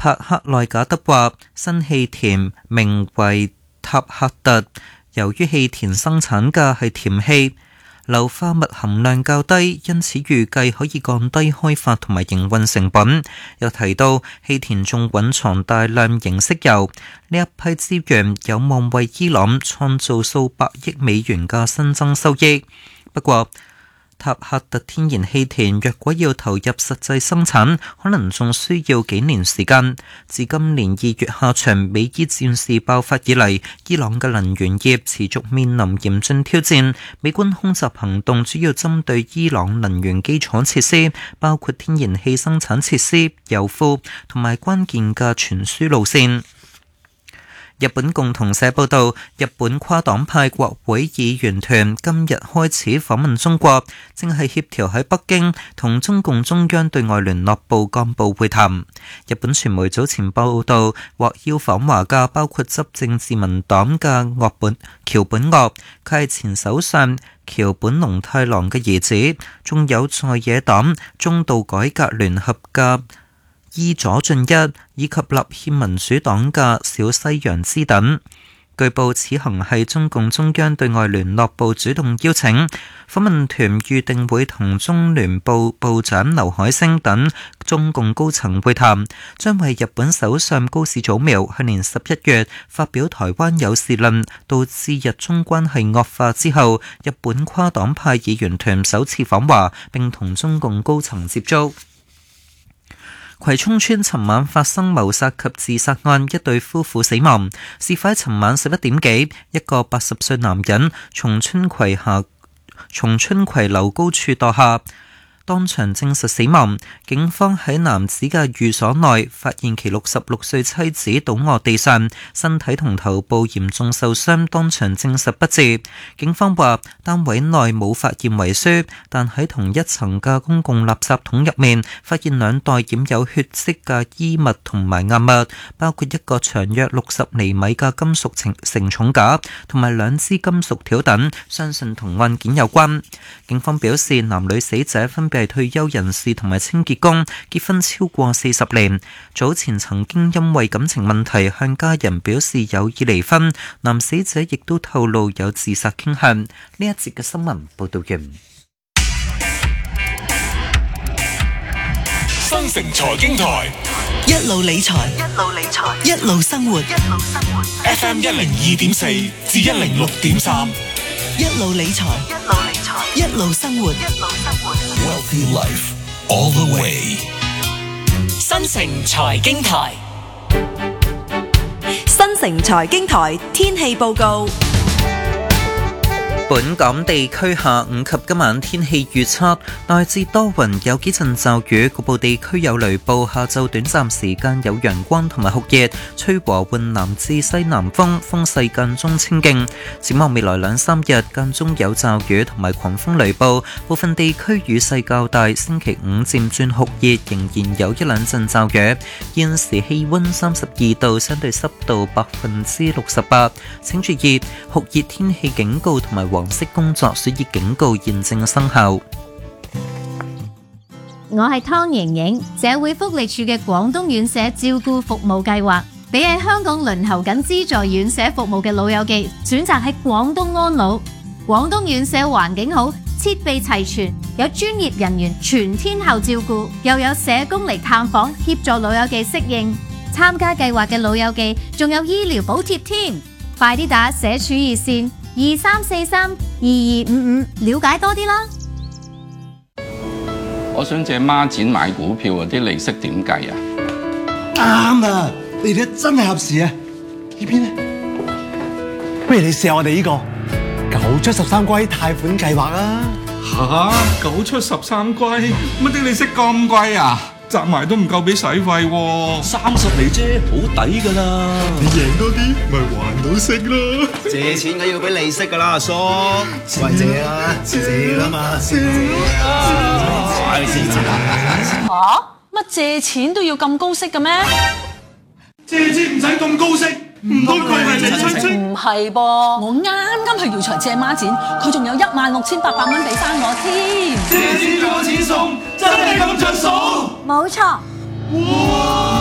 帕克內賈德話，新氣田名為塔克特，由於氣田生產嘅係甜氣，硫化物含量較低，因此預計可以降低開發同埋營運成本。又提到氣田仲蘊藏大量凝色油，呢一批資源有望為伊朗創造數百億美元嘅新增收益。不過，塔克特天然氣田若果要投入實際生產，可能仲需要幾年時間。自今年2月下旬美伊戰事爆發以嚟，伊朗嘅能源業持續面臨嚴峻挑戰。美軍空襲行動主要針對伊朗能源基礎設施，包括天然氣生產設施、油庫同埋關鍵嘅傳輸路線。日本共同社報道，日本跨黨派國會議員團今日開始訪問中國，正係協調喺北京同中共中央對外聯絡部幹部會談。日本傳媒早前報道，獲邀訪華嘅包括執政自民黨嘅橋本岳，佢係前首相橋本龍太郎嘅兒子，仲有在野黨中道改革聯合嘅伊佐俊一以及立憲民主黨嘅小西洋之等。據報此行係中共中央對外聯絡部主動邀請，訪問團預定會同中聯部部長劉海星等中共高層會談，將為日本首相高市早苗去年11月發表台灣有事論，導致日中關係惡化之後，日本跨黨派議員團首次訪華並同中共高層接觸。葵涌村尋晚發生謀殺及自殺案，一對夫婦死亡。事發尋晚11點幾，一個80歲男人從春葵樓高處墮下，當場證實死亡。警方喺男子嘅寓所內發現其66歲妻子倒臥地上，身體同頭部嚴重受傷，當場證實不治。警方話單位內冇發現遺書，但喺同一層嘅公共垃圾桶入面發現2袋染有血跡嘅衣物同埋硬物，包括一個長約60厘米嘅金屬承重架同埋2支金屬條等，相信同案件有關。警方表示，男女死者分別係退休人士同埋清潔工，結婚超過40年，早前曾經因為感情問題向家人表示有意離婚。男死者亦都透露有自殺傾向。呢一節嘅新聞報道完。 新城財經台一路理財，一路生活。 FM 102.4至106.3， 一路理財，一路生活。 Wealthy Life all the way。 新城財經台， 新城財經台天氣報告。 本港地區下午及今晚天氣預測，大致多雲，有幾陣驟雨，局部地區有雷暴。下晝短暫時間有陽光同埋酷熱，吹和緩南至西南風，風勢間中清勁。展望未來2-3日，間中有驟雨同埋狂風雷暴，部分地區雨勢較大。星期5漸轉酷熱，仍然有1-2陣驟雨。現時氣溫32度，相對濕度68%。請注意酷熱天氣警告同埋黃色工作暑熱警告現正生效。 我係湯瑩瑩，社會福利署嘅廣東院舍照顧服務計劃，俾喺香港輪候緊資助院舍服務嘅老友記選擇喺廣東安老。廣東院舍環境好，設備齊全，有專業人員全天候照顧，又有社工嚟探訪協助老友記適應。參加計劃嘅老友記仲有醫療補貼添，快啲打社署熱線23432255了解多啲啦。 我想借孖展買股票啊，啲利息點計啊？ 啱啊，你哋真係合時啊！呢邊咧，不如你試下我哋呢個9出13歸貸款計劃啊！ 吓，9出13歸，乜啲利息咁貴啊？集埋都唔夠俾使費喎 ，30厘啫，好抵噶啦！ 你贏多啲，咪還到息咯！ 借錢梗要俾利息噶啦，阿叔，喂借啊，借啦嘛，借啊！乜借錢都要咁高息嘅咩？ 借錢唔使咁高息，唔通佢係你親戚？ 唔係噃，我啱去耀才借孖展，佢仲有16,800蚊俾翻我添。 借錢攞錢送，真係咁着數？ 冇錯。 哇！